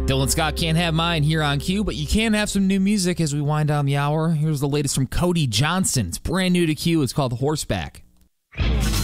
Dylan Scott can't have mine here on Q, but you can have some new music as we wind down the hour. Here's the latest from Cody Johnson. It's brand new to Q. It's called Horseback.